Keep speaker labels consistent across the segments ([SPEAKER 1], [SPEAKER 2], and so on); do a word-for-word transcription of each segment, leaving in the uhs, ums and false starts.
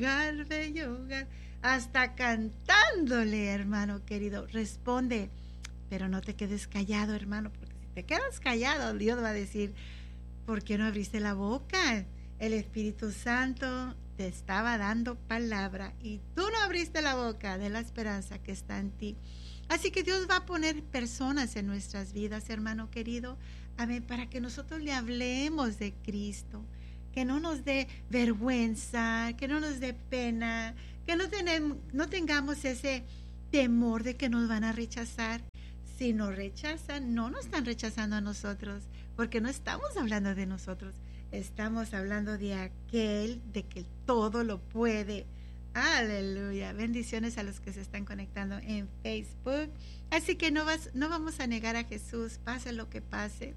[SPEAKER 1] Hogar, bello hogar. Hasta cantándole, hermano querido. Responde, pero no te quedes callado, hermano, porque si te quedas callado, Dios va a decir, ¿por qué no abriste la boca? El Espíritu Santo te estaba dando palabra y tú no abriste la boca de la esperanza que está en ti. Así que Dios va a poner personas en nuestras vidas, hermano querido, amén, para que nosotros le hablemos de Cristo, que no nos dé vergüenza, que no nos dé pena, que no, tenemos, no tengamos ese temor de que nos van a rechazar. Si nos rechazan, no nos están rechazando a nosotros, porque no estamos hablando de nosotros, estamos hablando de aquel, de que todo lo puede. Aleluya, bendiciones a los que se están conectando en Facebook. Así que no, vas, no vamos a negar a Jesús, pase lo que pase.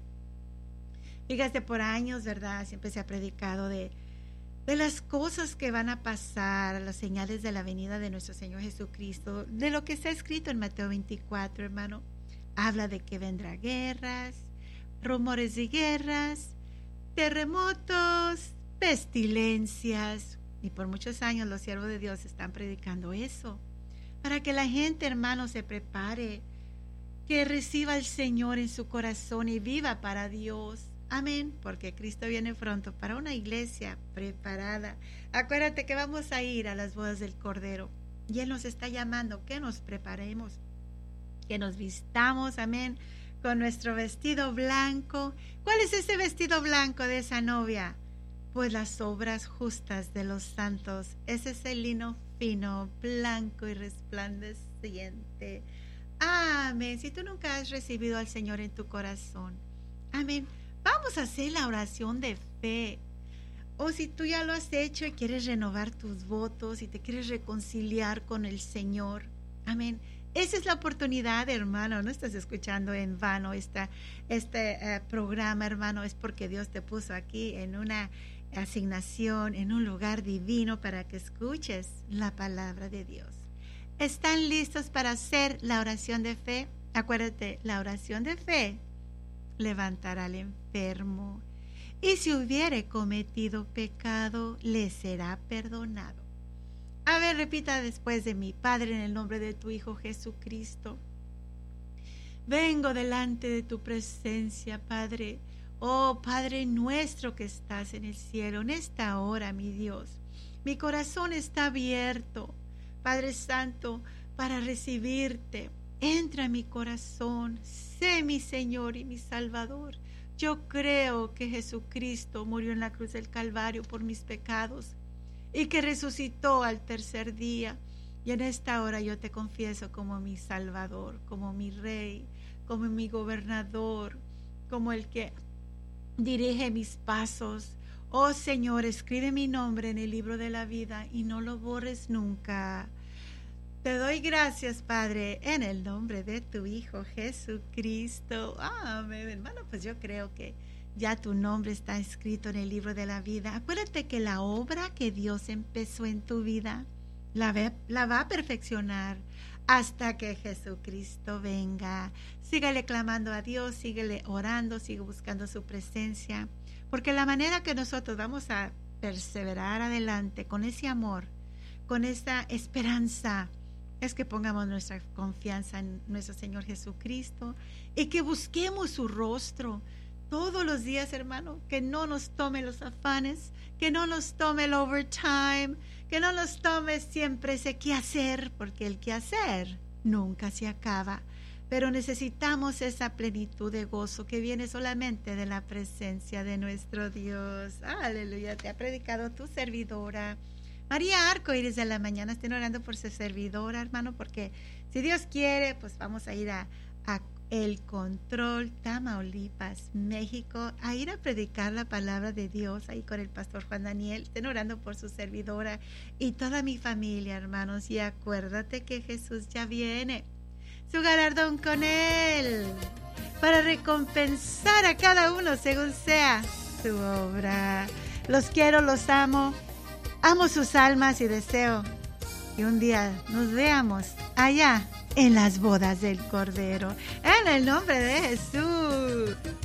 [SPEAKER 1] Fíjate, por años, ¿verdad? Siempre se ha predicado de, de las cosas que van a pasar, las señales de la venida de nuestro Señor Jesucristo, de lo que está escrito en Mateo veinticuatro, hermano. Habla de que vendrá guerras, rumores de guerras, terremotos, pestilencias. Y por muchos años los siervos de Dios están predicando eso, para que la gente, hermano, se prepare, que reciba al Señor en su corazón y viva para Dios. Amén, porque Cristo viene pronto para una iglesia preparada. Acuérdate que vamos a ir a las bodas del Cordero y Él nos está llamando que nos preparemos, que nos vistamos, amén, con nuestro vestido blanco. ¿Cuál es ese vestido blanco de esa novia? Pues las obras justas de los santos. Ese es el lino fino, blanco y resplandeciente. Amén. Si tú nunca has recibido al Señor en tu corazón, amén, vamos a hacer la oración de fe. O si tú ya lo has hecho y quieres renovar tus votos y te quieres reconciliar con el Señor, amén. Esa es la oportunidad, hermano. No estás escuchando en vano esta, este uh, programa, hermano. Es porque Dios te puso aquí en una asignación, en un lugar divino para que escuches la palabra de Dios. ¿Están listos para hacer la oración de fe? Acuérdate, la oración de fe levantará al enfermo, y si hubiere cometido pecado, le será perdonado. A ver, repita después de mí. Padre, en el nombre de tu Hijo Jesucristo, vengo delante de tu presencia, Padre. Oh, Padre nuestro que estás en el cielo, en esta hora, mi Dios, mi corazón está abierto, Padre Santo, para recibirte. Entra en mi corazón, sé mi Señor y mi Salvador. Yo creo que Jesucristo murió en la cruz del Calvario por mis pecados y que resucitó al tercer día. Y en esta hora yo te confieso como mi Salvador, como mi Rey, como mi gobernador, como el que dirige mis pasos. Oh Señor, escribe mi nombre en el libro de la vida y no lo borres nunca. Te doy gracias, Padre, en el nombre de tu Hijo Jesucristo. Amén, hermano, pues yo creo que ya tu nombre está escrito en el libro de la vida. Acuérdate que la obra que Dios empezó en tu vida la, ve, la va a perfeccionar hasta que Jesucristo venga. Síguele clamando a Dios, síguele orando, sigue buscando su presencia, porque la manera que nosotros vamos a perseverar adelante con ese amor, con esa esperanza, es que pongamos nuestra confianza en nuestro Señor Jesucristo y que busquemos su rostro todos los días, hermano, que no nos tome los afanes, que no nos tome el overtime, que no nos tome siempre ese quehacer, porque el quehacer nunca se acaba, pero necesitamos esa plenitud de gozo que viene solamente de la presencia de nuestro Dios. Aleluya, te ha predicado tu servidora María Arcoíris de la mañana. Estén orando por su servidora, hermano, porque si Dios quiere, pues vamos a ir a, a El Control, Tamaulipas, México, a ir a predicar la palabra de Dios ahí con el pastor Juan Daniel. Estén orando por su servidora y toda mi familia, hermanos, y acuérdate que Jesús ya viene, su galardón con él, para recompensar a cada uno según sea su obra. Los quiero, los amo. Amo sus almas y deseo que un día nos veamos allá en las bodas del Cordero. En el nombre de Jesús.